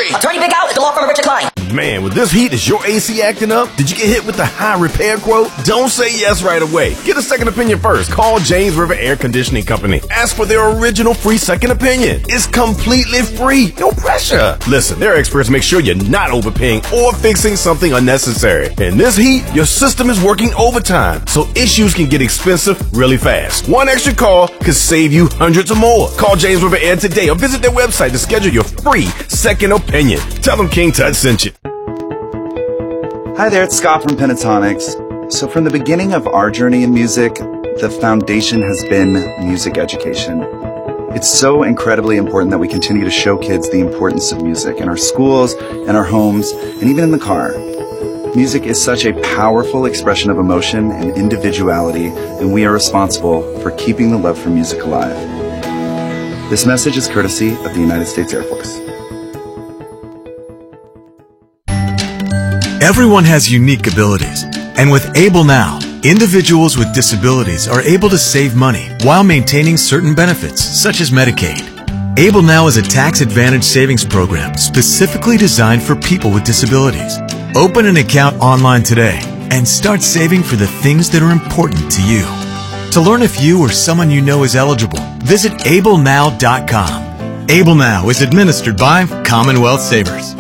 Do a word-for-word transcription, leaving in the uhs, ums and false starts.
free. Attorney Big Al at the law firm of Richard Klein. Man, with this heat, is your A C acting up? Did you get hit with the high repair quote? Don't say yes right away. Get a second opinion first. Call James River Air Conditioning Company. Ask for their original free second opinion. It's completely free. No pressure. Listen, their experts make sure you're not overpaying or fixing something unnecessary. In this heat, your system is working overtime, so issues can get expensive really fast. One extra call could save you hundreds or more. Call James River Air today or visit their website to schedule your free second opinion. Tell them King Tut sent you. Hi there, it's Scott from Pentatonics. So from the beginning of our journey in music, the foundation has been music education. It's so incredibly important that we continue to show kids the importance of music in our schools, in our homes, and even in the car. Music is such a powerful expression of emotion and individuality, and we are responsible for keeping the love for music alive. This message is courtesy of the United States Air Force. Everyone has unique abilities, and with Able Now, individuals with disabilities are able to save money while maintaining certain benefits, such as Medicaid. Able Now is a tax-advantaged savings program specifically designed for people with disabilities. Open an account online today and start saving for the things that are important to you. To learn if you or someone you know is eligible, visit able now dot com. Able Now is administered by Commonwealth Savers.